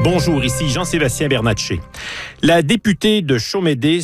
Bonjour, ici Jean-Sébastien Bernatchez. La députée de Chaumédé,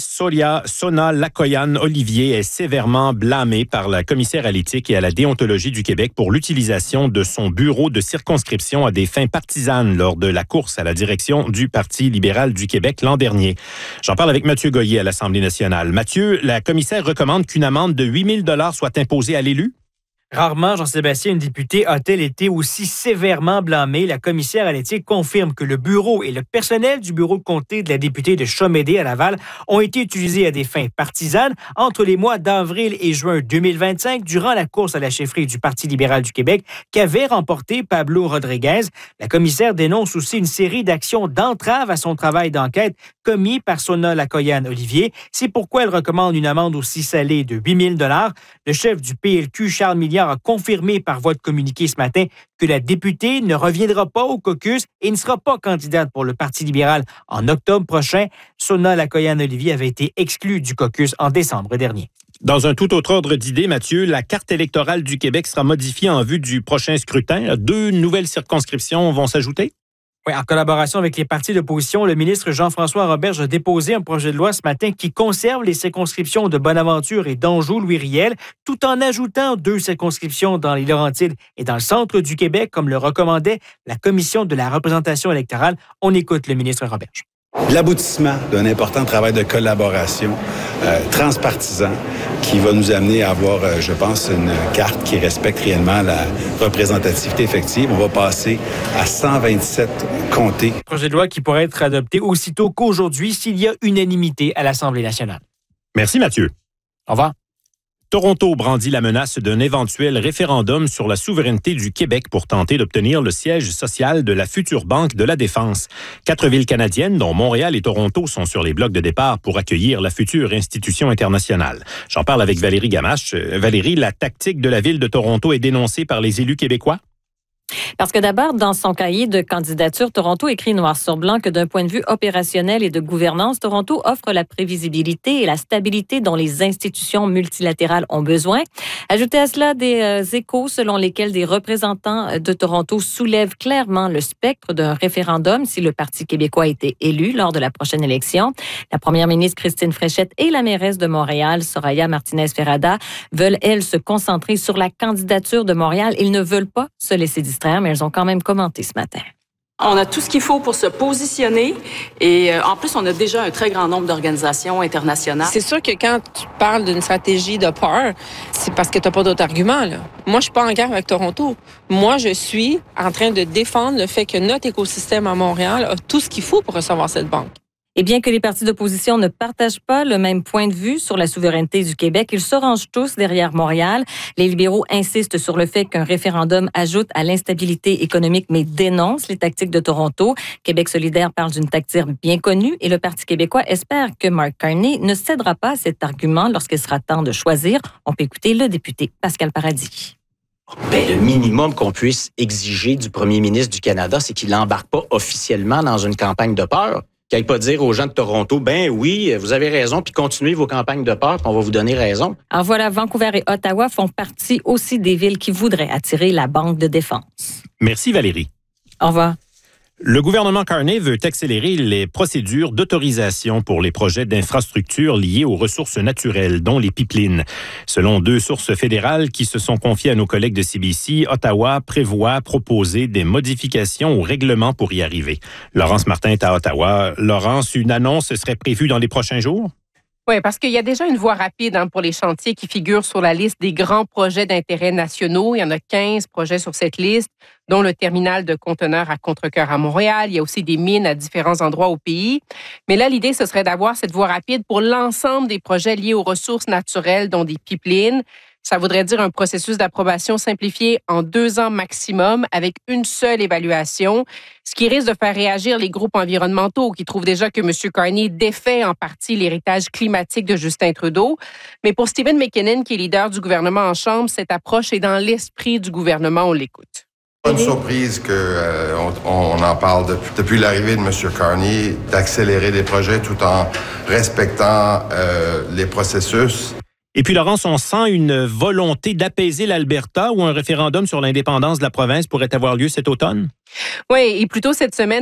Sona Lakoyan-Olivier, est sévèrement blâmée par la commissaire à l'éthique et à la déontologie du Québec pour l'utilisation de son bureau de circonscription à des fins partisanes lors de la course à la direction du Parti libéral du Québec l'an dernier. J'en parle avec Mathieu Goyer à l'Assemblée nationale. Mathieu, la commissaire recommande qu'une amende de 8 000 $ soit imposée à l'élu? Rarement, Jean-Sébastien, une députée a-t-elle été aussi sévèrement blâmée. La commissaire à l'éthique confirme que le bureau et le personnel du bureau de comté de la députée de Chaumédé à Laval ont été utilisés à des fins partisanes entre les mois d'avril et juin 2025 durant la course à la chefferie du Parti libéral du Québec qu'avait remporté Pablo Rodriguez. La commissaire dénonce aussi une série d'actions d'entrave à son travail d'enquête commis par Sona Lakoyan-Olivier. C'est pourquoi elle recommande une amende aussi salée de 8 000 $. Le chef du PLQ, Charles Milliard, a confirmé par voie de communiqué ce matin que la députée ne reviendra pas au caucus et ne sera pas candidate pour le Parti libéral en octobre prochain. Sona Lakoyan-Olivier avait été exclue du caucus en décembre dernier. Dans un tout autre ordre d'idée, Mathieu, la carte électorale du Québec sera modifiée en vue du prochain scrutin. 2 nouvelles circonscriptions vont s'ajouter? Oui, en collaboration avec les partis d'opposition, le ministre Jean-François Roberge a déposé un projet de loi ce matin qui conserve les circonscriptions de Bonaventure et d'Anjou-Louis-Riel, tout en ajoutant 2 circonscriptions dans les Laurentides et dans le centre du Québec, comme le recommandait la Commission de la représentation électorale. On écoute le ministre Roberge. L'aboutissement d'un important travail de collaboration transpartisan qui va nous amener à avoir, je pense, une carte qui respecte réellement la représentativité effective. On va passer à 127 comtés. Projet de loi qui pourrait être adopté aussitôt qu'aujourd'hui s'il y a unanimité à l'Assemblée nationale. Merci, Mathieu. Au revoir. Toronto brandit la menace d'un éventuel référendum sur la souveraineté du Québec pour tenter d'obtenir le siège social de la future Banque de la Défense. 4 villes canadiennes, dont Montréal et Toronto, sont sur les blocs de départ pour accueillir la future institution internationale. J'en parle avec Valérie Gamache. Valérie, la tactique de la ville de Toronto est dénoncée par les élus québécois? Parce que d'abord, dans son cahier de candidature, Toronto écrit noir sur blanc que d'un point de vue opérationnel et de gouvernance, Toronto offre la prévisibilité et la stabilité dont les institutions multilatérales ont besoin. Ajoutez à cela des échos selon lesquels des représentants de Toronto soulèvent clairement le spectre d'un référendum si le Parti québécois était élu lors de la prochaine élection. La première ministre Christine Fréchette et la mairesse de Montréal, Soraya Martinez-Ferrada, veulent, elles, se concentrer sur la candidature de Montréal. Ils ne veulent pas se laisser distraire, mais elles ont quand même commenté ce matin. On a tout ce qu'il faut pour se positionner et en plus, on a déjà un très grand nombre d'organisations internationales. C'est sûr que quand tu parles d'une stratégie de peur, c'est parce que tu n'as pas d'autres arguments. Là. Moi, je suis pas en guerre avec Toronto. Moi, je suis en train de défendre le fait que notre écosystème à Montréal a tout ce qu'il faut pour recevoir cette banque. Et bien que les partis d'opposition ne partagent pas le même point de vue sur la souveraineté du Québec, ils se rangent tous derrière Montréal. Les libéraux insistent sur le fait qu'un référendum ajoute à l'instabilité économique, mais dénoncent les tactiques de Toronto. Québec solidaire parle d'une tactique bien connue et le Parti québécois espère que Mark Carney ne cédera pas à cet argument lorsqu'il sera temps de choisir. On peut écouter le député Pascal Paradis. Le minimum qu'on puisse exiger du premier ministre du Canada, c'est qu'il n'embarque pas officiellement dans une campagne de peur. Qu'il n'aille pas dire aux gens de Toronto, ben oui, vous avez raison, puis continuez vos campagnes de peur, puis on va vous donner raison. Alors voilà, Vancouver et Ottawa font partie aussi des villes qui voudraient attirer la Banque de défense. Merci, Valérie. Au revoir. Le gouvernement Carney veut accélérer les procédures d'autorisation pour les projets d'infrastructures liés aux ressources naturelles, dont les pipelines. Selon 2 sources fédérales qui se sont confiées à nos collègues de CBC, Ottawa prévoit proposer des modifications au règlement pour y arriver. Laurence Martin est à Ottawa. Laurence, une annonce serait prévue dans les prochains jours? Oui, parce qu'il y a déjà une voie rapide pour les chantiers qui figurent sur la liste des grands projets d'intérêt nationaux. Il y en a 15 projets sur cette liste, dont le terminal de conteneurs à Contrecœur à Montréal. Il y a aussi des mines à différents endroits au pays. Mais là, l'idée, ce serait d'avoir cette voie rapide pour l'ensemble des projets liés aux ressources naturelles, dont des pipelines. Ça voudrait dire un processus d'approbation simplifié en 2 ans maximum avec une seule évaluation, ce qui risque de faire réagir les groupes environnementaux qui trouvent déjà que M. Carney défait en partie l'héritage climatique de Justin Trudeau. Mais pour Stephen McKinnon, qui est leader du gouvernement en Chambre, cette approche est dans l'esprit du gouvernement. On l'écoute. Pas une surprise qu'on en parle depuis l'arrivée de M. Carney, d'accélérer les projets tout en respectant les processus. Et puis, Laurence, on sent une volonté d'apaiser l'Alberta où un référendum sur l'indépendance de la province pourrait avoir lieu cet automne? Oui, et plus tôt cette semaine,